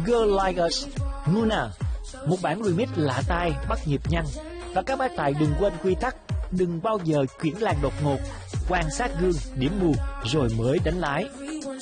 Girl Like Us, Nuna, một bản remix lạ tai, bắt nhịp nhanh. Và các bác tài đừng quên quy tắc, đừng bao giờ chuyển làn đột ngột, quan sát gương, điểm mù rồi mới đánh lái.